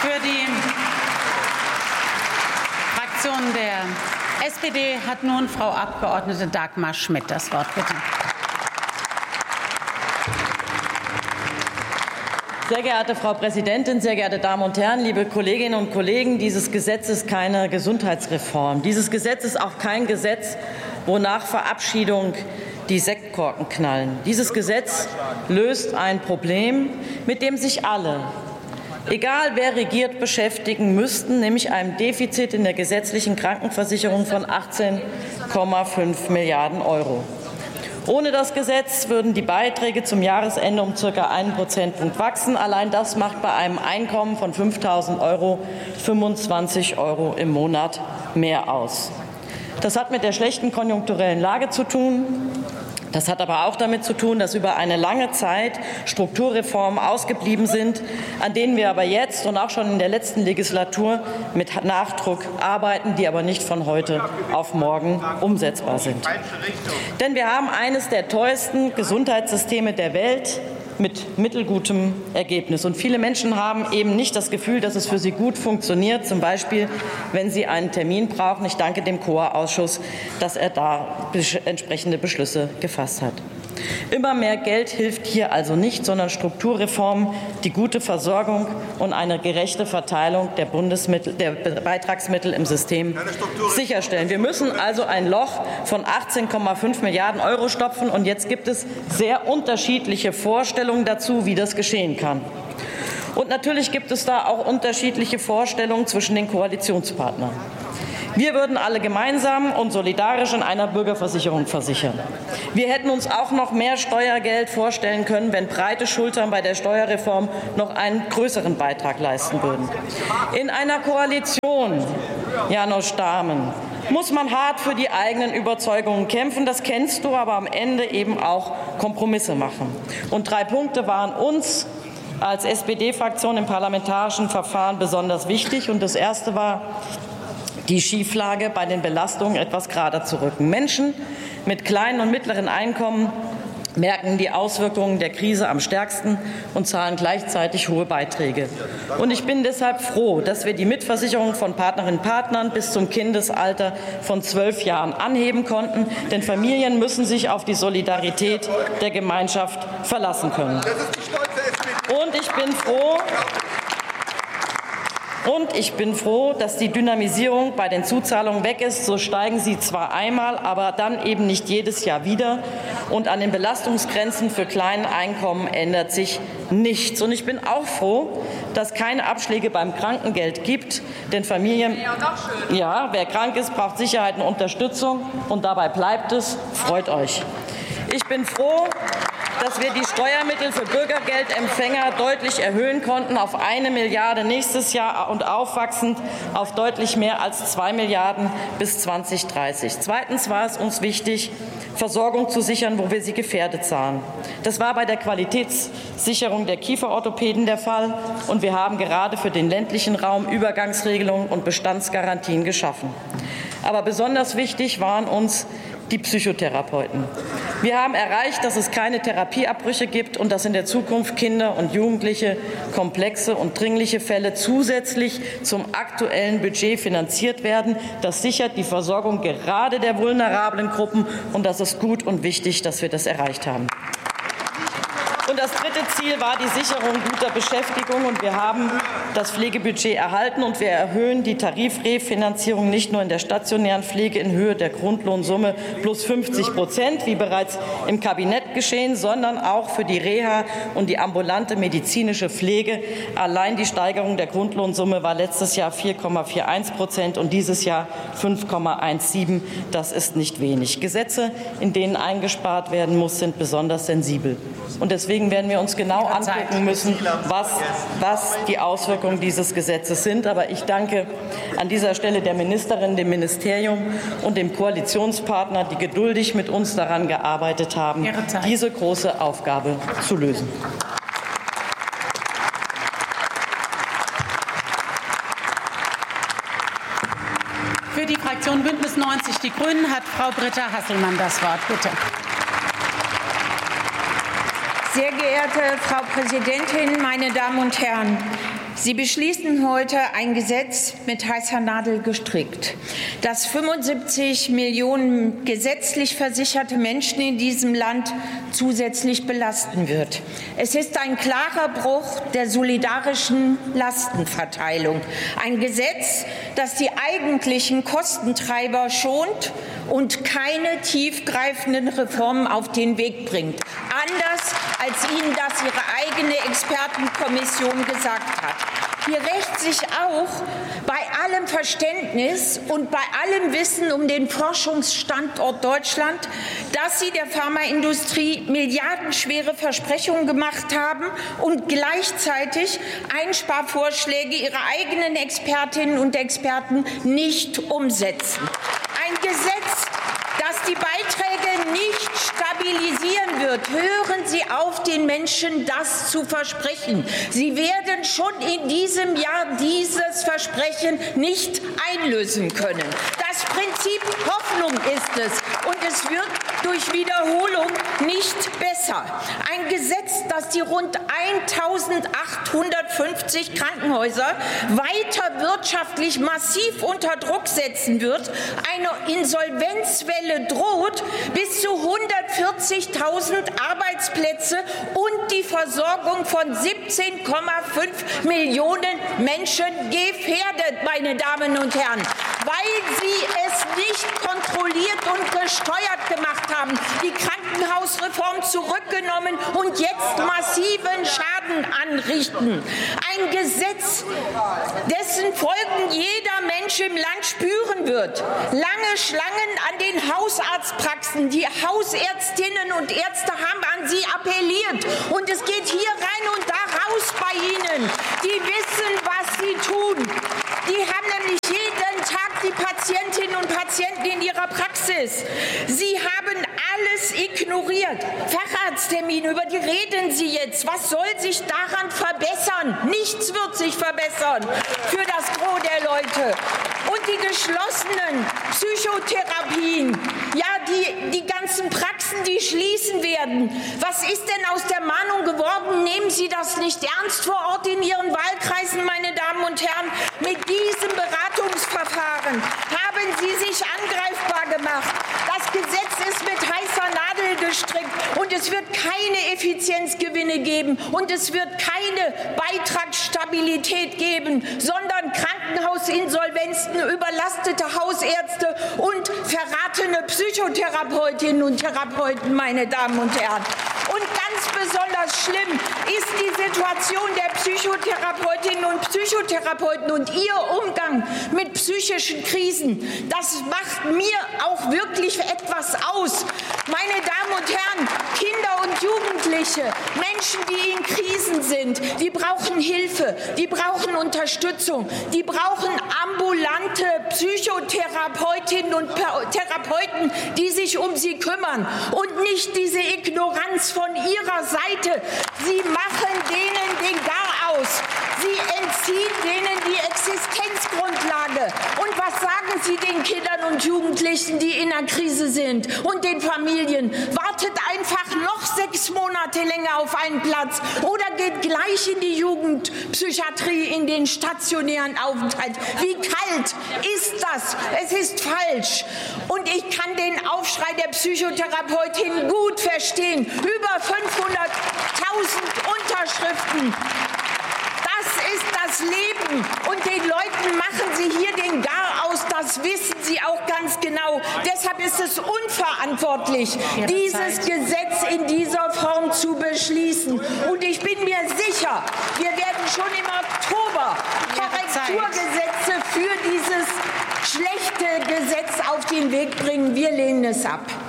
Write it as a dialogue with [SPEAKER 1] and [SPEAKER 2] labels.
[SPEAKER 1] Für die Fraktion der SPD hat nun Frau Abgeordnete Dagmar Schmidt das Wort. Bitte.
[SPEAKER 2] Sehr geehrte Frau Präsidentin, sehr geehrte Damen und Herren, liebe Kolleginnen und Kollegen! Dieses Gesetz ist keine Gesundheitsreform. Dieses Gesetz ist auch kein Gesetz, wo nach Verabschiedung die Sektkorken knallen. Dieses Gesetz löst ein Problem, mit dem sich alle, egal wer regiert, beschäftigen müssten, nämlich einem Defizit in der gesetzlichen Krankenversicherung von 18,5 Milliarden €. Ohne das Gesetz würden die Beiträge zum Jahresende um ca. 1 Prozentpunkt wachsen. Allein das macht bei einem Einkommen von 5.000 € 25 € im Monat mehr aus. Das hat mit der schlechten konjunkturellen Lage zu tun. Das hat aber auch damit zu tun, dass über eine lange Zeit Strukturreformen ausgeblieben sind, an denen wir aber jetzt und auch schon in der letzten Legislatur mit Nachdruck arbeiten, die aber nicht von heute auf morgen umsetzbar sind. Denn wir haben eines der teuersten Gesundheitssysteme der Welt mit mittelgutem Ergebnis. Und viele Menschen haben eben nicht das Gefühl, dass es für sie gut funktioniert, zum Beispiel, wenn sie einen Termin brauchen. Ich danke dem COA-Ausschuss, dass er da entsprechende Beschlüsse gefasst hat. Immer mehr Geld hilft hier also nicht, sondern Strukturreformen, die gute Versorgung und eine gerechte Verteilung der Beitragsmittel im System sicherstellen. Wir müssen also ein Loch von 18,5 Milliarden € stopfen. Und jetzt gibt es sehr unterschiedliche Vorstellungen dazu, wie das geschehen kann. Und natürlich gibt es da auch unterschiedliche Vorstellungen zwischen den Koalitionspartnern. Wir würden alle gemeinsam und solidarisch in einer Bürgerversicherung versichern. Wir hätten uns auch noch mehr Steuergeld vorstellen können, wenn breite Schultern bei der Steuerreform noch einen größeren Beitrag leisten würden. In einer Koalition, Janosch Dahmen, muss man hart für die eigenen Überzeugungen kämpfen. Das kennst du, aber am Ende eben auch Kompromisse machen. Und 3 Punkte waren uns als SPD-Fraktion im parlamentarischen Verfahren besonders wichtig. Und das erste war, die Schieflage bei den Belastungen etwas gerader zu rücken. Menschen mit kleinen und mittleren Einkommen merken die Auswirkungen der Krise am stärksten und zahlen gleichzeitig hohe Beiträge. Und ich bin deshalb froh, dass wir die Mitversicherung von Partnerinnen und Partnern bis zum Kindesalter von 12 Jahren anheben konnten. Denn Familien müssen sich auf die Solidarität der Gemeinschaft verlassen können. Und ich bin froh, dass die Dynamisierung bei den Zuzahlungen weg ist. So steigen sie zwar einmal, aber dann eben nicht jedes Jahr wieder. Und an den Belastungsgrenzen für kleine Einkommen ändert sich nichts. Und ich bin auch froh, dass keine Abschläge beim Krankengeld gibt. Denn Familien, ja, wer krank ist, braucht Sicherheit und Unterstützung. Und dabei bleibt es. Freut euch. Ich bin froh, dass wir die Steuermittel für Bürgergeldempfänger deutlich erhöhen konnten auf 1 Milliarde nächstes Jahr und aufwachsend auf deutlich mehr als 2 Milliarden bis 2030. Zweitens war es uns wichtig, Versorgung zu sichern, wo wir sie gefährdet sahen. Das war bei der Qualitätssicherung der Kieferorthopäden der Fall. Und wir haben gerade für den ländlichen Raum Übergangsregelungen und Bestandsgarantien geschaffen. Aber besonders wichtig waren uns die Psychotherapeuten. Wir haben erreicht, dass es keine Therapieabbrüche gibt und dass in der Zukunft Kinder und Jugendliche komplexe und dringliche Fälle zusätzlich zum aktuellen Budget finanziert werden. Das sichert die Versorgung gerade der vulnerablen Gruppen, und das ist gut und wichtig, dass wir das erreicht haben. Und das dritte Ziel war die Sicherung guter Beschäftigung. Und wir haben das Pflegebudget erhalten, und wir erhöhen die Tarifrefinanzierung nicht nur in der stationären Pflege in Höhe der Grundlohnsumme plus 50%, wie bereits im Kabinett geschehen, sondern auch für die Reha und die ambulante medizinische Pflege. Allein die Steigerung der Grundlohnsumme war letztes Jahr 4,41% und dieses Jahr 5,17%. Das ist nicht wenig. Gesetze, in denen eingespart werden muss, sind besonders sensibel. Und deswegen werden wir uns genau angucken müssen, was die Auswirkungen dieses Gesetzes sind. Aber ich danke an dieser Stelle der Ministerin, dem Ministerium und dem Koalitionspartner, die geduldig mit uns daran gearbeitet haben, diese große Aufgabe zu lösen.
[SPEAKER 1] Für die Fraktion Bündnis 90 Die Grünen hat Frau Britta Hasselmann das Wort. Bitte.
[SPEAKER 3] Sehr geehrte Frau Präsidentin, meine Damen und Herren! Sie beschließen heute ein Gesetz mit heißer Nadel gestrickt, das 75 Millionen gesetzlich versicherte Menschen in diesem Land zusätzlich belasten wird. Es ist ein klarer Bruch der solidarischen Lastenverteilung. Ein Gesetz, das die eigentlichen Kostentreiber schont und keine tiefgreifenden Reformen auf den Weg bringt. Anders als Ihnen das Ihre eigene Expertenkommission gesagt hat. Hier rächt sich auch bei allem Verständnis und bei allem Wissen um den Forschungsstandort Deutschland, dass Sie der Pharmaindustrie milliardenschwere Versprechungen gemacht haben und gleichzeitig Einsparvorschläge Ihrer eigenen Expertinnen und Experten nicht umsetzen. Ein Gesetz, das die Beiträge nicht stabilisieren wird. Hören Sie auf, den Menschen das zu versprechen. Sie werden schon in diesem Jahr dieses Versprechen nicht einlösen können. Das Prinzip Hoffnung ist es, und es wird durch Wiederholung nicht besser. Ein Gesetz, das die rund 1.850 Krankenhäuser weiter wirtschaftlich massiv unter Druck setzen wird, eine Insolvenzwelle droht, bis zu 140.000 Arbeitsplätze und die Versorgung von 17,5 Millionen Menschen gefährdet, meine Damen und Herren, weil Sie es nicht kontrolliert und gesteuert gemacht haben, die Krankenhausreform zurückgenommen und jetzt massiven Schaden anrichten. Ein Gesetz, dessen Folgen jeder Mensch im Land spüren wird. Lange Schlangen an den Hausarztpraxen. Die Hausärztinnen und Ärzte haben an Sie appelliert. Und es geht hier rein und da raus bei Ihnen. Die wissen, was sie tun. Die haben nämlich jeden Tag die Patientinnen und Patienten in ihrer Praxis. Sie haben alles ignoriert. Facharzttermine, über die reden Sie jetzt. Was soll sich daran verbessern? Nichts wird sich verbessern für das Gros der Leute. Und die geschlossenen Psychotherapien, ja, die ganzen Praxen, die schließen werden. Was ist denn aus der Mahnung geworden? Nehmen Sie das nicht ernst vor Ort in Ihren Wahlkreisen, meine Damen und Herren? Mit diesem Beratungsverfahren haben Sie sich angreifbar gemacht. Das Gesetz ist mit heißer Nadel gestrickt und es wird keine Effizienzgewinne geben und es wird keine Beitragsstabilität geben, sondern Krankenhausinsolvenzen, überlastete Hausärzte und verratene Psychotherapeutinnen und Therapeuten, meine Damen und Herren. Und ganz besonders schlimm ist die Situation der Psychotherapeutinnen und Psychotherapeuten und ihr Umgang mit psychischen Krisen. Das macht mir auch wirklich etwas aus. Meine Damen und Herren, Kinder und Jugendliche, Menschen, die in Krisen sind, die brauchen Hilfe, die brauchen Unterstützung, die brauchen ambulante Psychotherapeutinnen und Therapeuten, die sich um sie kümmern und nicht diese Ignoranz von ihrer Seite. Sie machen denen den Gar aus. Sie entziehen denen die Existenzgrundlage. Und was sagen Sie den Kindern und Jugendlichen, die in einer Krise sind, und den Familien? Wartet einfach noch 6 Monate länger auf einen Platz oder geht gleich in die Jugendpsychiatrie, in den stationären Aufenthalt. Wie kalt ist das? Es ist falsch. Und ich kann den Aufschrei der Psychotherapeutinnen gut verstehen. Über 500.000 Unterschriften. Das ist das Leben. Und den Leuten machen Sie hier den Gar aus. Das wissen Sie auch ganz genau. Deshalb ist es unverantwortlich, dieses Gesetz in dieser Form zu beschließen. Und ich bin mir sicher, wir werden schon im Oktober Korrekturgesetze für dieses schlechte Gesetz auf den Weg bringen. Wir lehnen es ab.